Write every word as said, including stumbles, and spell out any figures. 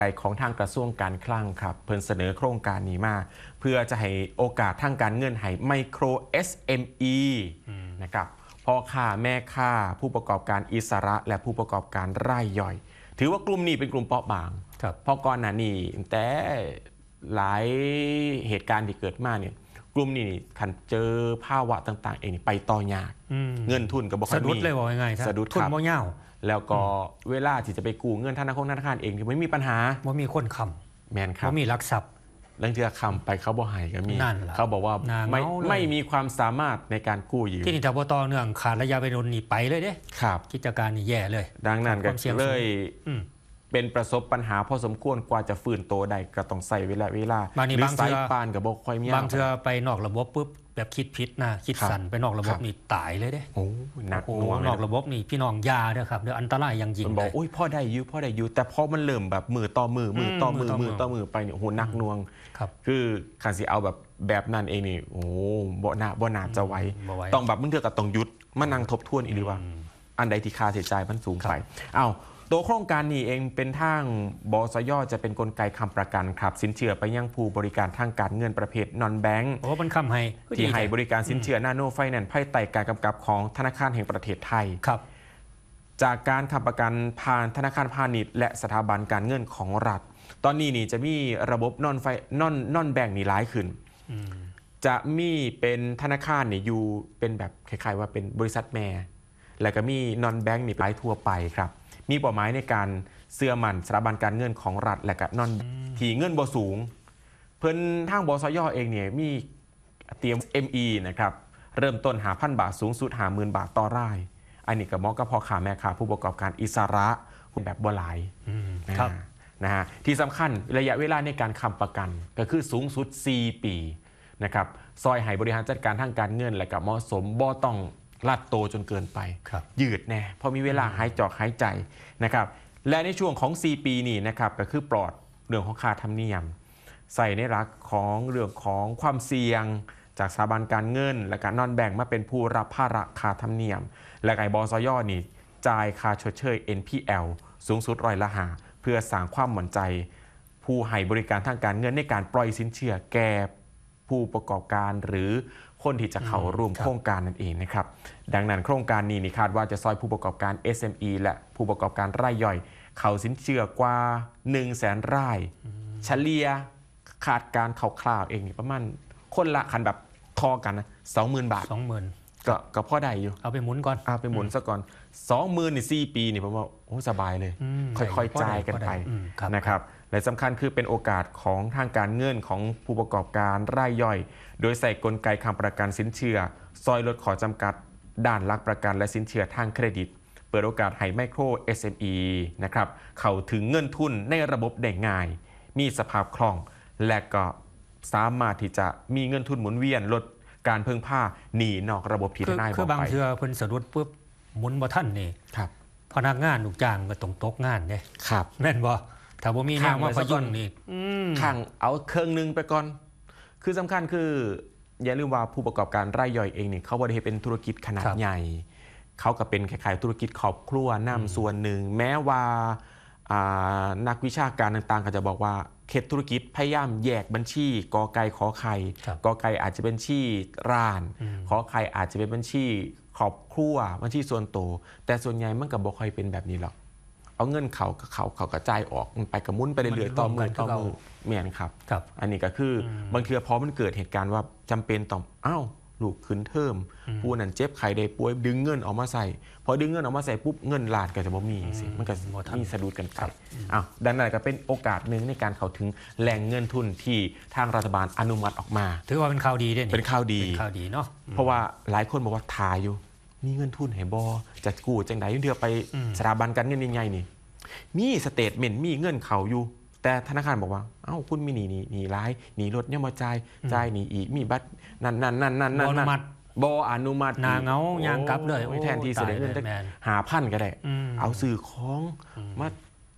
ของทางกระทรวงการคลังครับเพิ่นเสนอโครงการนี้มาเพื่อจะให้โอกาสทางการเงินให้ไมโคร เอส เอ็ม อี นะครับพ่อค้าแม่ค้าผู้ประกอบการอิสระและผู้ประกอบการรายย่อยถือว่ากลุ่มนี้เป็นกลุ่มเปราะบางเพราะก่อนหน้านี้แต่หลายเหตุการณ์ที่เกิดมาเนี่ยกลุ่มนี้ขันเจอภาวะต่างๆเองไปต่อยากเงินทุนกับบ่ค่อยมีสะดุดเลยบอกยังไงสะดุดทุนบ่เง่าแล้วก็เวลาที่จะไปกู้เงินธนาคารธนาคารเองที่ไม่มีปัญหาว่ามีคนคำแมนครับว่ามีลักทรัพย์เรื่องที่คำไปเขาบ่หายก็มีเขาบอกว่าไม่ไม่มีความสามารถในการกู้ยืมที่นี่ถ้าบ่ต่อเนื่องขาดระยะเวลาหนีไปเลยเด้ครับกิจการนี่แย่เลยดังนั้นก็เลยเป็นประสบปัญหาพอสมควรกว่าจะฟื้นตัวได้ก็ต้องใส่เวลาเวลาบางทีบางเทื่อปานกับบ่ค่อยมีบางเทื่อไปนอกระบบปุ๊บแบบคิดผิดนะคิดสั่นไปนอกระบบนี่ตายเลยเด้โอ้หนักหน่วงนอกระบบนี่พี่น้องยาเด้อครับเดี๋ยวอันตรายยังยิงมันบอกโอ้ยพ่อได้อยู่พ่อได้อยู่แต่พอมันเริ่มแบบมือต่อมือมือต่อมือมือต่อมือไปเนี่ยโหหนักหน่วงคือขันสิเอาแบบแบบนั้นเองนี่โอ้บ่น่าบ่น่าจะไหวต้องแบบมึงเถื่อกับต้องหยุดมานั่งทบทวนอีกหรือว่าอันใดที่ค่าใช้จ่ายมันสูงไปอ้าวตัวโครงการนี้เองเป็นทางบสย.จะเป็นกลไกค้ำประกันครับสินเชื่อไปยังผู้บริการทางการเงินประเภทนอนแบงก์โอ้มันค้ำให้ที่ให้บริการสินเชื่อนาโนไฟแนนซ์ภายใต้การกำกับของธนาคารแห่งประเทศไทยครับจากการค้ำประกันผ่านธนาคารพาณิชย์และสถาบันการเงินของรัฐตอนนี้นี่จะมีระบบนอนไฟนอนนอนแบงก์นี่หลายขึ้นจะมีเป็นธนาคารเนี่ยอยู่เป็นแบบคล้ายๆว่าเป็นบริษัทแม่แล้วก็มีนอนแบงก์นี่หลายทั่วไปครับมีเป้าหมายในการเสื่อมันสถาบันการเงินของรัฐและก็นอนที่เงินบ่สูงเพิ่นทางบสย.เองเนี่ยมีเตรียม เอ็ม อี นะครับเริ่มต้นหาพันบาทสูงสุดหาหมื่นบาทต่อรายอันนี้ก็เหมาะกับพ่อค้าแม่ค้าผู้ประกอบการอิสระคุณแบบบ่หลายครับนะฮะที่สำคัญระยะเวลาในการค้ำประกันก็คือสูงสุดสี่ปีนะครับซอยให้บริหารจัดการทางการเงินและก็เหมาะสมบ่ต้องลัดโตจนเกินไปยืดแน่พอมีเวลาหายจอกหายใจนะครับและในช่วงของสี่ปีนี้นะครับก็คือปลอดเรื่องของค่าธรรมเนียมใส่ในรักของเรื่องของความเสี่ยงจากสถาบันการเงินและการนอนแบ่งมาเป็นผู้รับภาระค่าธรรมเนียมและไอ้บสย.นี่จ่ายค่าชดเชย เอ็น พี แอล สูงสุดร้อยละห้าเพื่อสร้างความมั่นใจผู้ให้บริการทางการเงินในการปล่อยสินเชื่อแก่ผู้ประกอบการหรือคนที่จะเข้าร่วมโครงการนั่นเองนะครับดังนั้นโครงการนี้นี่คาดว่าจะซอยผู้ประกอบการ เอส เอ็ม อี และผู้ประกอบการรายย่อยเข้าสินเชื่อกว่า หนึ่งแสน รายเฉลี่ยคาดการคร่าวๆเองนี่ประมาณคนละคันแบบทอกันนะ สองหมื่น บาทสองหมื่นก็ก็พอได้อยู่เอาไปหมุนก่อนเอาไปหมุนซะก่อน สองหมื่น นี่สี่ปีนี่ผมว่าโอ้สบายเลยค่อยๆจ่ายกันไปนะครับและสำคัญคือเป็นโอกาสของทางการเงินของผู้ประกอบการรายย่อยโดยใส่กลไกค้ำประกันสินเชื่อซอยลดขอจำกัดด้านหลักประกันและสินเชื่อทางเครดิตเปิดโอกาสให้ไมโคร เอส เอ็ม อี นะครับเข้าถึงเงินทุนในระบบได้ง่ายมีสภาพคล่องและก็สามารถที่จะมีเงินทุนหมุนเวียนลดการพึ่งพาหนีนอกระบบที่ทนายบอกไปคือบางเทื่อเพิ่นสะดุดปุ๊บหมุนบ่ทันนี่ครับพนักงานลูกจ้างก็ต้องตกงานเด้ครับแม่นบ่ถ้าบ่มีแนวมาพยุงนี่ข้างเอาเครื่องนึงไปก่อนคือสำคัญคืออย่าลืมว่าผู้ประกอบการรายย่อยเองนี่เขาบริหารเป็นธุรกิจขนาดใหญ่เขาก็เป็นคล้ายๆธุรกิจครอบครัวนำส่วนหนึ่งแม้ว่านักวิชาการต่างๆก็จะบอกว่าเขตธุรกิจพยายามแยกบัญชีกอไก่ขอไข่กอไก่อาจจะเป็นบัญชีร้านขอไข่อาจจะเป็นบัญชีครอบครัวบัญชีส่วนตัวแต่ส่วนใหญ่มันก็บ่ค่อยเป็นแบบนี้หรอกเอาเงินเขากับเขาเขากระจายออกมันไปกระมุนไปเรื่อยๆต่อมือต่อมือเมียนครับอันนี้ก็คือบางทีพอมันเกิดเหตุการณ์ว่าจำเป็นต้องอ้าวลูกขึ้นเทอมผู้นั้นเจ็บไข้ได้ป่วยดึงเงินออกมาใส่พอดึงเงินออกมาใส่ปุ๊บเงินลาดก็จะบ่มีสิมันก็มีสะดุดกันไปอ้าวดังนั้นก็เป็นโอกาสหนึ่งในการเข้าถึงแหล่งเงินทุนที่ทางรัฐบาลอนุมัติออกมาถือว่าเป็นข่าวดีด้วยเป็นข่าวดีข่าวดีเนาะเพราะว่าหลายคนบอกว่าทายอยู่มีเงินทุนให้บ่จะกู้จังได๋เดือไปสถาบันการเงินใหญ่ๆนี่มีสเตทเมนต์มีเงินเขาอยู่แต่ธนาคารบอกว่าเอ้าคุณมีหนี้หนี้ร้ายหนี้รถเนี่ยมาจ่ายจ่ายหนี้อีกมีบัตรนั่นนั่นนั่นนั่นนั่นบออนุมัตินาเงายางกลับเลยแทนที่เสด็จเงินจะหาพันก็ได้เอาสื่อของมา